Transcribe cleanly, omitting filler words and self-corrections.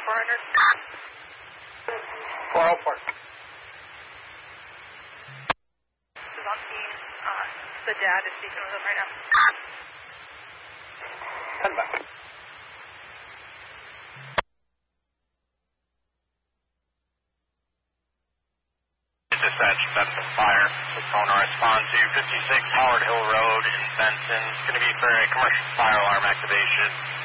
400. 404. This is on scene. The dad is speaking with him right now. 10 back. Dispatch, Benson Fire. We're calling our response to 56 Howard Hill Road in Benson. It's going to be for a commercial fire alarm activation.